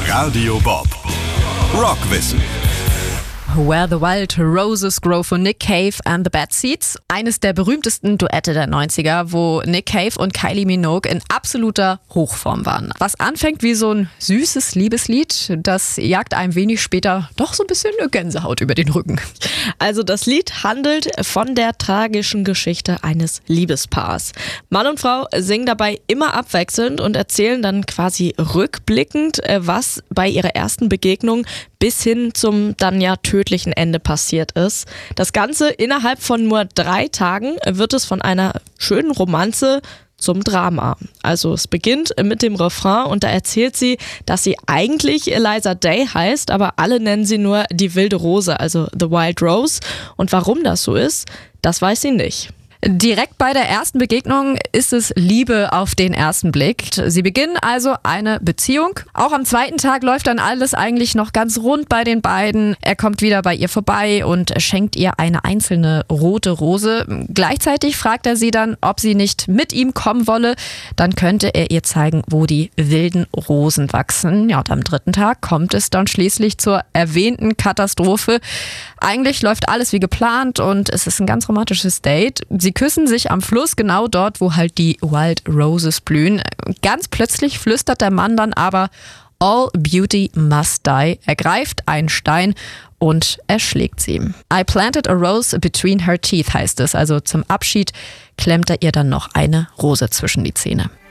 Radio Bob. Rockwissen. Where the Wild Roses Grow von Nick Cave and the Bad Seeds. Eines der berühmtesten Duette der 90er, wo Nick Cave und Kylie Minogue in absoluter Hochform waren. Was anfängt wie so ein süßes Liebeslied, das jagt einem wenig später doch so ein bisschen eine Gänsehaut über den Rücken. Also das Lied handelt von der tragischen Geschichte eines Liebespaars. Mann und Frau singen dabei immer abwechselnd und erzählen dann quasi rückblickend, was bei ihrer ersten Begegnung bis hin zum dann ja tödlichen Ende passiert ist. Das Ganze innerhalb von nur 3 Tagen wird es von einer schönen Romanze zum Drama. Also es beginnt mit dem Refrain und da erzählt sie, dass sie eigentlich Eliza Day heißt, aber alle nennen sie nur die wilde Rose, also The Wild Rose. Und warum das so ist, das weiß sie nicht. Direkt bei der ersten Begegnung ist es Liebe auf den ersten Blick. Sie beginnen also eine Beziehung. Auch am zweiten Tag läuft dann alles eigentlich noch ganz rund bei den beiden. Er kommt wieder bei ihr vorbei und schenkt ihr eine einzelne rote Rose. Gleichzeitig fragt er sie dann, ob sie nicht mit ihm kommen wolle. Dann könnte er ihr zeigen, wo die wilden Rosen wachsen. Ja, und am dritten Tag kommt es dann schließlich zur erwähnten Katastrophe. Eigentlich läuft alles wie geplant und es ist ein ganz romantisches Date. Sie küssen sich am Fluss, genau dort, wo halt die Wild Roses blühen. Ganz plötzlich flüstert der Mann dann aber, "All beauty must die." Er greift einen Stein und erschlägt sie. "I planted a rose between her teeth" heißt es. Also zum Abschied klemmt er ihr dann noch eine Rose zwischen die Zähne.